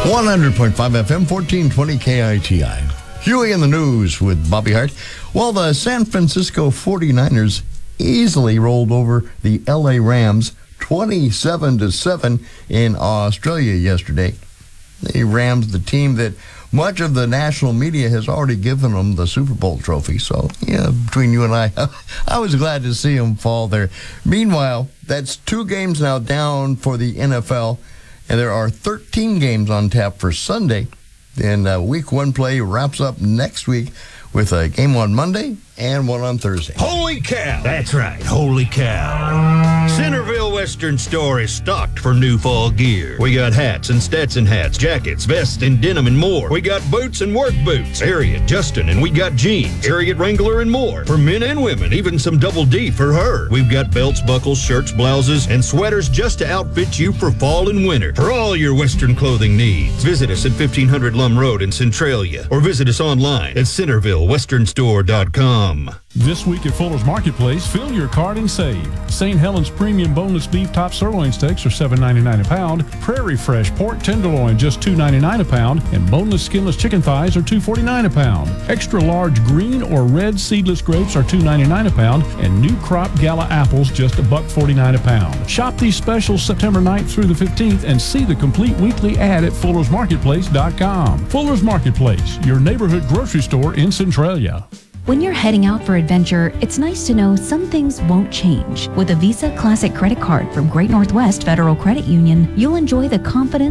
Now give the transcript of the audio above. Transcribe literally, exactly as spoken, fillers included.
one hundred point five F M, fourteen twenty K I T I. Huey in the news with Bobby Hart. Well, the San Francisco forty-niners easily rolled over the L A Rams twenty-seven to seven in Australia yesterday. The Rams, the team that much of the national media has already given them the Super Bowl trophy. So, yeah, between you and I, I was glad to see them fall there. Meanwhile, that's two games now down for the N F L, and there are thirteen games on tap for Sunday. Then uh, week one play wraps up next week with a game on Monday and one on Thursday. Holy cow! That's right, holy cow. Centerville Western Store is stocked for new fall gear. We got hats and Stetson hats, jackets, vests, and denim and more. We got boots and work boots, Harriet, Justin, and we got jeans, Harriet Wrangler, and more. For men and women, even some double D for her. We've got belts, buckles, shirts, blouses, and sweaters just to outfit you for fall and winter. For all your Western clothing needs, visit us at fifteen hundred Lum Road in Centralia, or visit us online at centerville western store dot com. This week at Fuller's Marketplace, fill your cart and save. Saint Helens Premium Boneless Beef Top Sirloin Steaks are seven ninety-nine a pound. Prairie Fresh Pork Tenderloin just two ninety-nine a pound. And boneless skinless chicken thighs are two forty-nine a pound. Extra large green or red seedless grapes are two ninety-nine a pound. And new crop Gala apples just a buck forty-nine a pound. Shop these specials September ninth through the fifteenth and see the complete weekly ad at fullers marketplace dot com. Fuller's Marketplace, your neighborhood grocery store in Centralia. When you're heading out for adventure, it's nice to know some things won't change. With a Visa Classic Credit Card from Great Northwest Federal Credit Union, you'll enjoy the confidence